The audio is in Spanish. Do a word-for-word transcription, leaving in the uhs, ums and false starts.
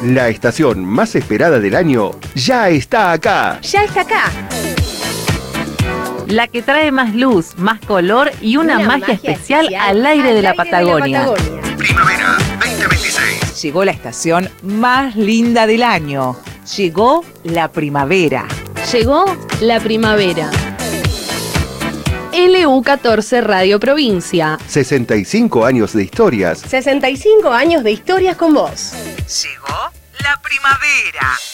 La estación más esperada del año ya está acá. Ya está acá. La que trae más luz, más color y una, una magia, magia especial, especial al aire, al de, la aire de la Patagonia. Primavera veinte veintiséis. Llegó la estación más linda del año. Llegó la primavera. Llegó la primavera. L U catorce Radio Provincia. sesenta y cinco años de historias. sesenta y cinco años de historias con vos. Llegó la primavera.